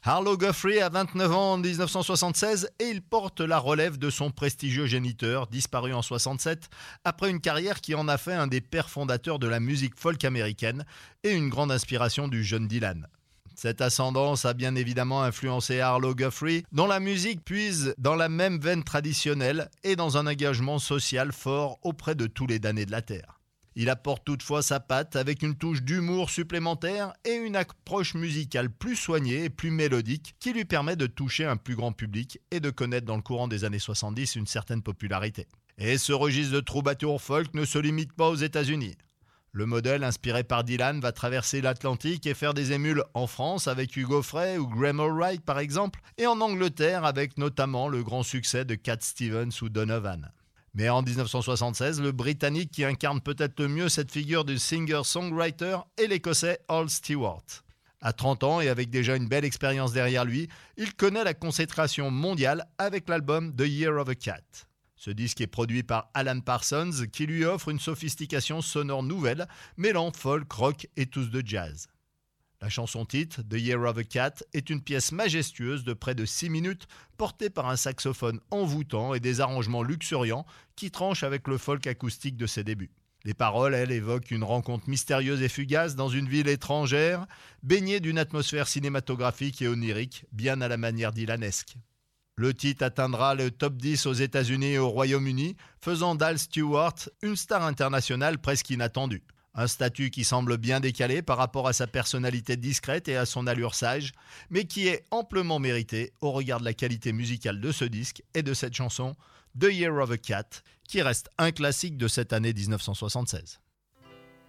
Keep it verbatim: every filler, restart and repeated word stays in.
Arlo Guthrie a vingt-neuf ans en dix-neuf cent soixante-seize et il porte la relève de son prestigieux géniteur, disparu en soixante-sept, après une carrière qui en a fait un des pères fondateurs de la musique folk américaine et une grande inspiration du jeune Dylan. Cette ascendance a bien évidemment influencé Arlo Guthrie, dont la musique puise dans la même veine traditionnelle et dans un engagement social fort auprès de tous les damnés de la terre. Il apporte toutefois sa patte avec une touche d'humour supplémentaire et une approche musicale plus soignée et plus mélodique qui lui permet de toucher un plus grand public et de connaître dans le courant des années soixante-dix une certaine popularité. Et ce registre de troubadour folk ne se limite pas aux États-Unis. Le modèle inspiré par Dylan va traverser l'Atlantique et faire des émules en France avec Hugo Frey ou Graham Allwright par exemple, et en Angleterre avec notamment le grand succès de Cat Stevens ou Donovan. Mais en dix-neuf cent soixante-seize, le Britannique qui incarne peut-être le mieux cette figure du singer-songwriter est l'Écossais Al Stewart. À trente ans et avec déjà une belle expérience derrière lui, il connaît la consécration mondiale avec l'album The Year of a Cat. Ce disque est produit par Alan Parsons qui lui offre une sophistication sonore nouvelle, mêlant folk, rock et touches de jazz. La chanson-titre, The Year of a Cat, est une pièce majestueuse de près de six minutes, portée par un saxophone envoûtant et des arrangements luxuriants qui tranchent avec le folk acoustique de ses débuts. Les paroles, elles, évoquent une rencontre mystérieuse et fugace dans une ville étrangère, baignée d'une atmosphère cinématographique et onirique, bien à la manière dylanesque. Le titre atteindra le top dix aux États-Unis et au Royaume-Uni, faisant d'Al Stewart une star internationale presque inattendue. Un statut qui semble bien décalé par rapport à sa personnalité discrète et à son allure sage, mais qui est amplement mérité au regard de la qualité musicale de ce disque et de cette chanson, The Year of a Cat, qui reste un classique de cette année dix-neuf cent soixante-seize.